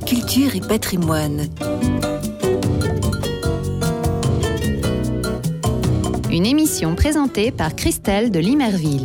culture et patrimoine. Une émission présentée par Christelle de Limerville.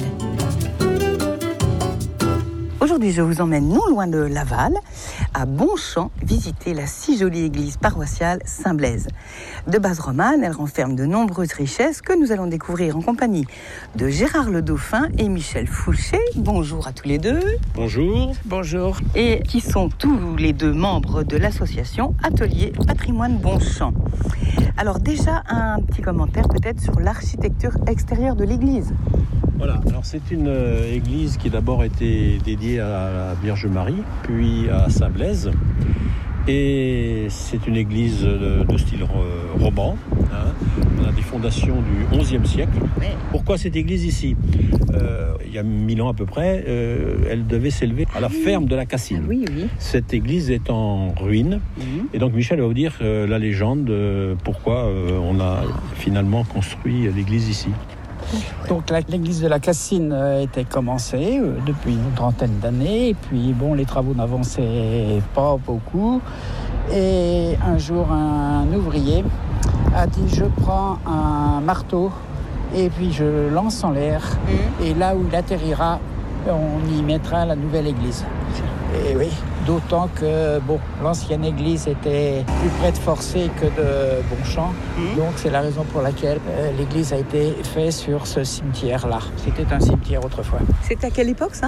Aujourd'hui, je vous emmène non loin de Laval, à Bonchamp, visiter la si jolie église paroissiale Saint-Blaise. De base romane, elle renferme de nombreuses richesses que nous allons découvrir en compagnie de Gérard le Dauphin et Michel Fouché. Bonjour à tous les deux. Bonjour. Bonjour. Et qui sont tous les deux membres de l'association Atelier Patrimoine Bonchamp. Alors déjà, un petit commentaire peut-être sur l'architecture extérieure de l'église. Voilà, alors c'est une église qui d'abord été dédiée à la Vierge Marie, puis à Saint-Blaise. Et c'est une église de style roman. On a des fondations du XIe siècle. Oui. Pourquoi cette église ici ? Il y a 1000 ans à peu près, elle devait s'élever à la ferme de la Cassine. Oui. Cette église est en ruine. Et donc Michel va vous dire la légende, pourquoi on a finalement construit l'église ici. Donc l'église de la Cassine était commencée depuis une trentaine d'années. Et puis les travaux n'avançaient pas beaucoup. Et un jour, un ouvrier a dit « Je prends un marteau et puis je lance en l'air. Et là où il atterrira, on y mettra la nouvelle église. » Et oui, d'autant que l'ancienne église était plus près de Forcé que de Bonchamp. Donc c'est la raison pour laquelle l'église a été faite sur ce cimetière-là. C'était un cimetière autrefois. C'était à quelle époque ça ?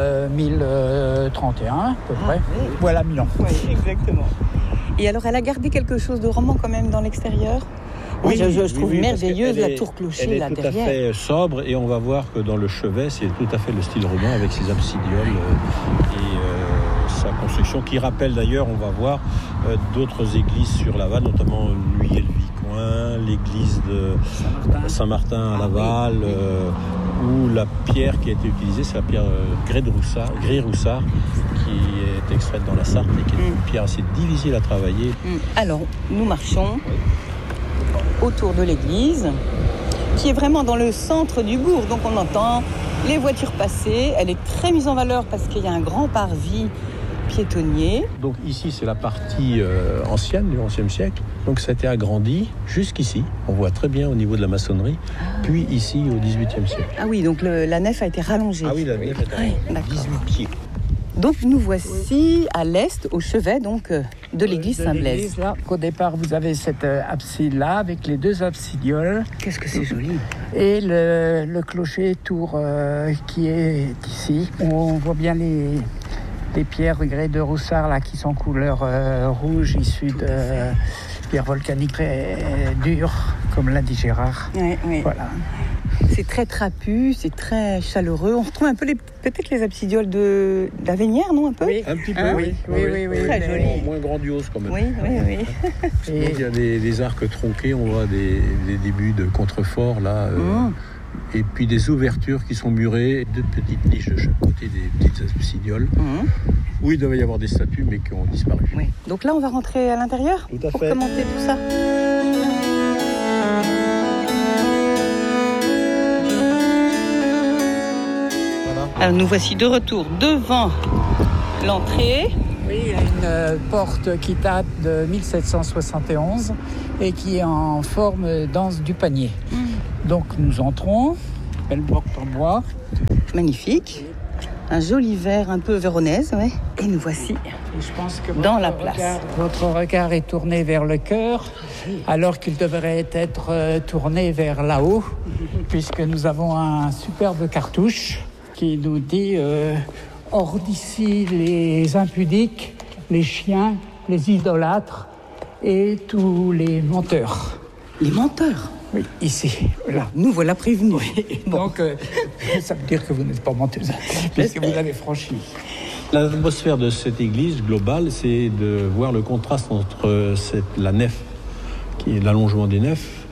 1031 à peu près. Oui. Voilà, 1000 ans. Oui, exactement. Et alors elle a gardé quelque chose de roman quand même dans l'extérieur ? Oui, je trouve merveilleuse la elle tour clocher elle est là tout derrière. à fait sobre et on va voir que dans le chevet c'est tout à fait le style roman avec ses absidioles et sa construction qui rappelle d'ailleurs, on va voir d'autres églises sur Laval, notamment Nuillé-le-Vicoin, l'église de Saint-Martin à Laval, où la pierre qui a été utilisée c'est la pierre Grès-Roussard qui est extraite dans la Sarthe et qui est une pierre assez difficile à travailler. Alors nous marchons autour de l'église, qui est vraiment dans le centre du bourg. Donc on entend les voitures passer. Elle est très mise en valeur parce qu'il y a un grand parvis piétonnier. Donc ici, c'est la partie ancienne du XIe siècle. Donc ça a été agrandi jusqu'ici. On voit très bien au niveau de la maçonnerie. Puis ici, au XVIIIe siècle. Ah oui, donc la nef a été rallongée. Ah oui, la nef est à 18 pieds. Donc nous voici à l'est, au chevet donc, de l'église Saint-Blaise. Au départ, vous avez cette abside-là avec les deux absidioles. Qu'est-ce que c'est joli. Et le clocher-tour qui est ici. On voit bien les pierres grès de Roussard là, qui sont couleur rouge, issues de pierres volcaniques très dures, comme l'a dit Gérard. Oui. Voilà. C'est très trapu, c'est très chaleureux. On retrouve un peu peut-être les absidioles de la Vénière, non, un peu ? Oui, un petit peu, oui. Très joli. Moins grandiose quand même. Oui. Donc, il y a des arcs tronqués, on voit des débuts de contreforts là. Et puis des ouvertures qui sont murées, deux petites niches de chaque côté des petites absidioles. Où il devait y avoir des statues mais qui ont disparu. Oui. Donc là, on va rentrer à l'intérieur Tout à pour fait. commenter tout ça. Alors nous voici de retour devant l'entrée. Oui, il y a une porte qui date de 1771 et qui est en forme d'anse du panier. Donc nous entrons, belle porte en bois. Magnifique. Un joli verre un peu véronaise, ouais. Et nous voici Et je pense que dans la place. Votre regard est tourné vers le chœur, alors qu'il devrait être tourné vers là-haut, puisque nous avons un superbe cartouche qui nous dit hors d'ici les impudiques, les chiens, les idolâtres et tous les menteurs. Les menteurs. Oui, ici, là. Nous voilà prévenus. Bon. Donc, ça veut dire que vous n'êtes pas menteuse, puisque vous avez franchi. L'atmosphère de cette église globale, c'est de voir le contraste entre la nef, qui est l'allongement des nefs,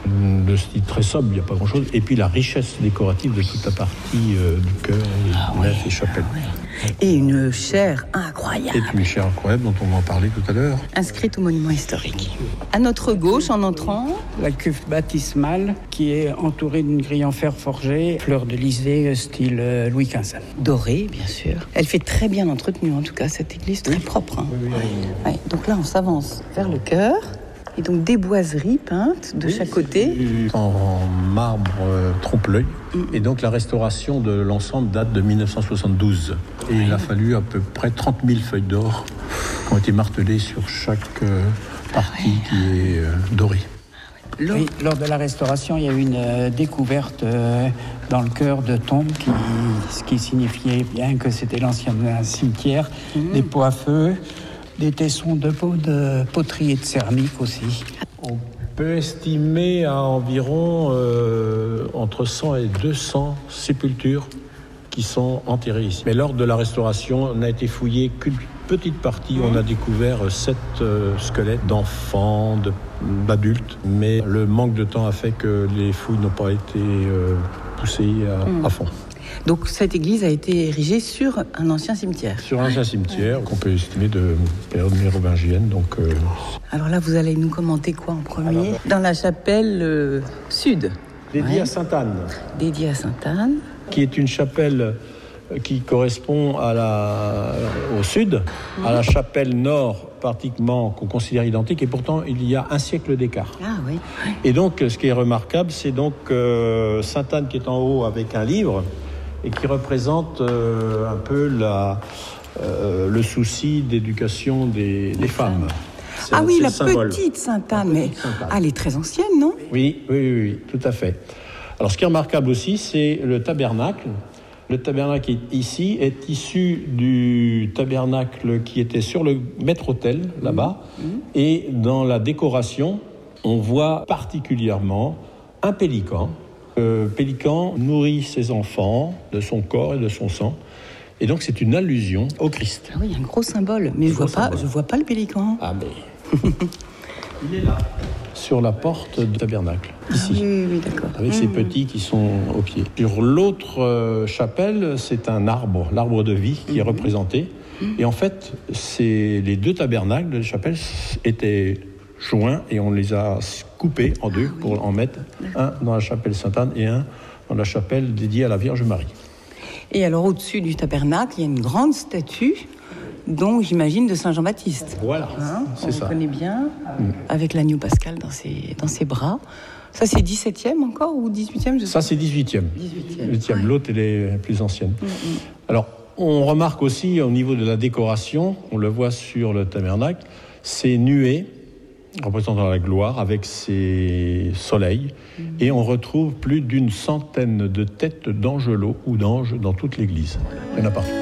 Le style très sobre, il n'y a pas grand-chose. Et puis la richesse décorative de toute la partie du chœur, nef et chapelle. Et une chaire incroyable. Et une chaire incroyable dont on va en parler tout à l'heure. Inscrite au monument historique. À notre gauche, en entrant, la cuve baptismale qui est entourée d'une grille en fer forgé, fleur de lysée style Louis XV. dorée, bien sûr. Elle fait très bien entretenue, en tout cas, cette église, très propre. Hein. Oui. Ouais, donc là, on s'avance vers le chœur. Et donc des boiseries peintes de chaque côté. En marbre trompe-l'œil. Et donc la restauration de l'ensemble date de 1972. Et il a fallu à peu près 30 000 feuilles d'or qui ont été martelées sur chaque partie qui est dorée. Oui, lors de la restauration, il y a eu une découverte dans le chœur de tombes, ce qui signifiait bien que c'était l'ancien cimetière, des pots à feu, des tessons de poterie et de céramique aussi. On peut estimer à environ entre 100 et 200 sépultures qui sont enterrées ici. Mais lors de la restauration, on n'a été fouillé qu'une petite partie. On a découvert 7 squelettes d'enfants, d'adultes. Mais le manque de temps a fait que les fouilles n'ont pas été poussées à fond. Donc cette église a été érigée sur un ancien cimetière. Sur un ancien cimetière qu'on peut estimer de période mérovingienne. Alors là, vous allez nous commenter quoi en premier ? Dans la chapelle sud. Dédiée à Sainte-Anne. Dédiée à Sainte-Anne. Qui est une chapelle qui correspond au sud, à la chapelle nord, pratiquement qu'on considère identique, et pourtant il y a un siècle d'écart. Ah oui. Et donc, ce qui est remarquable, c'est donc Sainte-Anne qui est en haut avec un livre, et qui représente un peu le souci d'éducation des femmes. Ah oui, la petite Sainte-Anne, mais elle est très ancienne, non ? Oui, tout à fait. Alors, ce qui est remarquable aussi, c'est le tabernacle. Le tabernacle ici est issu du tabernacle qui était sur le maître-autel, là-bas. Et dans la décoration, on voit particulièrement un pélican. Le pélican nourrit ses enfants de son corps et de son sang. Et donc, c'est une allusion au Christ. Ah oui, il y a un gros symbole. Mais je vois pas le pélican. Ah, mais... il est là, sur la porte du tabernacle, ici. Oui, d'accord. Avec ces petits qui sont au pied. Sur l'autre chapelle, c'est un arbre, l'arbre de vie qui est représenté. Et en fait, les 2 tabernacles de la chapelle étaient joints et on les a coupés en 2 pour en mettre un dans la chapelle Sainte-Anne et un dans la chapelle dédiée à la Vierge Marie. Et alors, au-dessus du tabernacle, il y a une grande statue, dont j'imagine de Saint Jean-Baptiste. Voilà, c'est ça. On connaît bien, avec l'agneau pascal dans ses bras. Ça, c'est 17e encore ou 18e ? Ça, c'est 18e. 18e. L'autre, elle est plus ancienne. Alors, on remarque aussi, au niveau de la décoration, on le voit sur le tabernacle, ces nuées représentant la gloire avec ses soleils. Et on retrouve plus d'une centaine de têtes d'angelots ou d'anges dans toute l'église. Il y en a partout.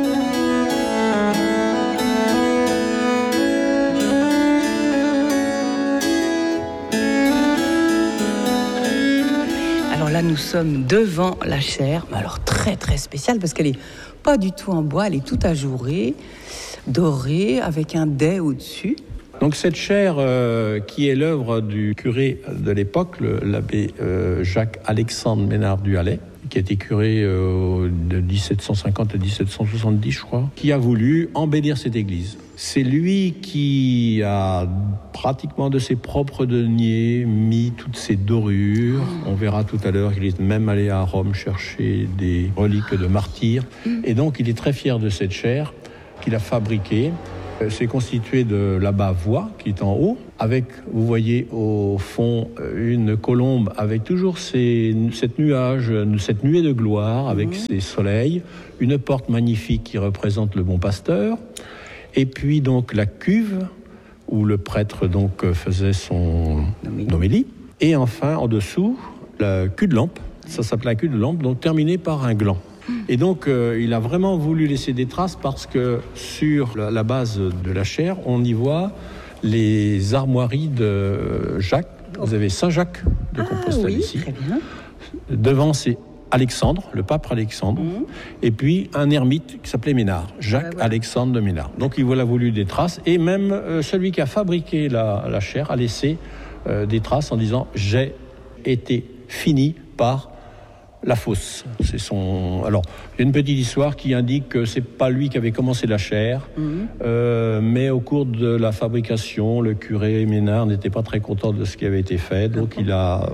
Alors là, nous sommes devant la chaire, mais alors très très spéciale parce qu'elle est pas du tout en bois, elle est toute ajourée, dorée, avec un dais au-dessus. Donc cette chaire qui est l'œuvre du curé de l'époque, l'abbé Jacques-Alexandre Ménard du Hallay, qui a été curé de 1750 à 1770, je crois, qui a voulu embellir cette église. C'est lui qui a pratiquement de ses propres deniers mis toutes ces dorures. On verra tout à l'heure qu'il est même allé à Rome chercher des reliques de martyrs. Et donc il est très fier de cette chaire qu'il a fabriquée. C'est constitué de la bas-voie qui est en haut, avec, vous voyez au fond, une colombe avec toujours cette nuée de gloire, avec ses soleils, une porte magnifique qui représente le bon pasteur, et puis donc la cuve où le prêtre donc faisait son homélie, et enfin en dessous la cul de lampe, ça s'appelle la cul de lampe, donc terminée par un gland. Et donc, il a vraiment voulu laisser des traces parce que sur la base de la chaire, on y voit les armoiries de Jacques. Vous avez Saint-Jacques de Compostelle ici. Très bien. Devant, c'est Alexandre, le pape Alexandre. Et puis, un ermite qui s'appelait Ménard, Jacques-Alexandre de Ménard. Donc, il a voulu des traces. Et même celui qui a fabriqué la chaire a laissé des traces en disant « J'ai été fini par la fosse. Alors, il y a une petite histoire qui indique que c'est pas lui qui avait commencé la chaire, mais au cours de la fabrication, le curé Ménard n'était pas très content de ce qui avait été fait, donc il a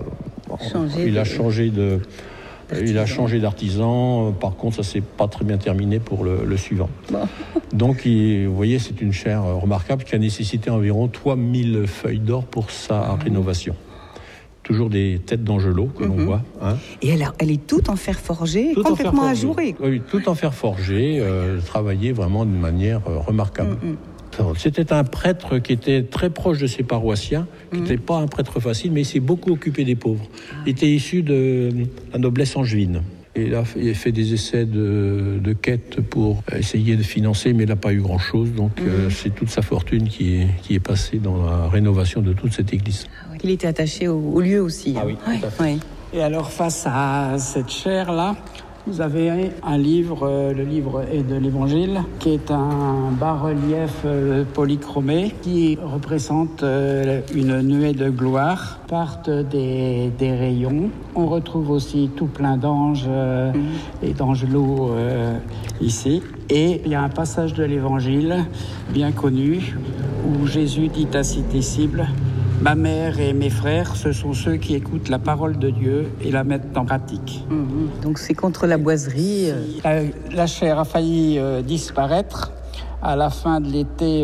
changé d'artisan. Par contre, ça s'est pas très bien terminé pour le suivant. Bon. Donc, vous voyez, c'est une chaire remarquable qui a nécessité environ 3000 feuilles d'or pour sa rénovation. Toujours des têtes d'angelot que l'on voit. Hein. Et alors, elle est toute en fer forgé, complètement ajourée. Oui, tout en fer forgé, travaillée vraiment d'une manière remarquable. C'était un prêtre qui était très proche de ses paroissiens, qui n'était pas un prêtre facile, mais il s'est beaucoup occupé des pauvres. Il était issu de la noblesse angevine. Et il a fait des essais de quête pour essayer de financer, mais il n'a pas eu grand-chose. Donc c'est toute sa fortune qui est passée dans la rénovation de toute cette église. Il était attaché au lieu aussi. Ah oui, tout à fait. Oui. Et alors, face à cette chaire-là, vous avez un livre, le livre de l'Évangile, qui est un bas-relief polychromé qui représente une nuée de gloire. Partent des rayons. On retrouve aussi tout plein d'anges et d'angelots ici. Et il y a un passage de l'Évangile bien connu où Jésus dit à ses disciples: ma mère et mes frères, ce sont ceux qui écoutent la parole de Dieu et la mettent en pratique. Donc c'est contre la boiserie. La chaire a failli disparaître à la fin de l'été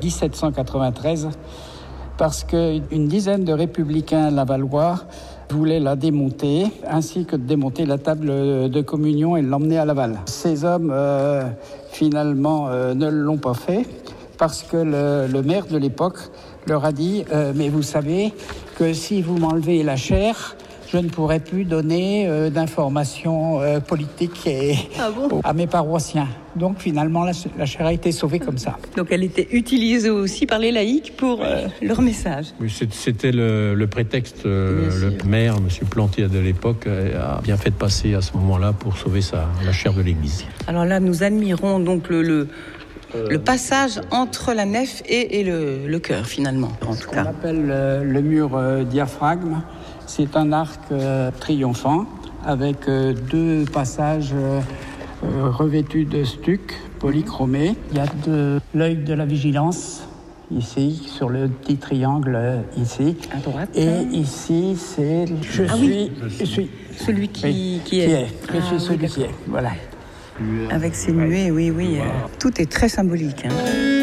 1793 parce qu'une dizaine de républicains lavallois voulaient la démonter, ainsi que de démonter la table de communion et l'emmener à Laval. Ces hommes, finalement, ne l'ont pas fait parce que le maire de l'époque leur a dit mais vous savez que si vous m'enlevez la chaire, je ne pourrai plus donner d'informations politiques à mes paroissiens. Donc finalement, la chaire a été sauvée comme ça. Donc elle était utilisée aussi par les laïcs pour leur message. Oui, c'était le prétexte. Le maire, M. Plantier de l'époque, a bien fait de passer à ce moment-là pour sauver la chaire de l'église. Alors là, nous admirons donc le passage entre la nef et le chœur, finalement, en tout cas. On appelle le mur diaphragme. C'est un arc triomphant avec deux passages revêtus de stuc polychromé. Il y a l'œil de la vigilance, ici, sur le petit triangle, ici. À droite. Et ici, c'est je suis celui qui est. Je suis celui qui est, voilà. Avec ses nuées, oui. Tout est très symbolique. Hein.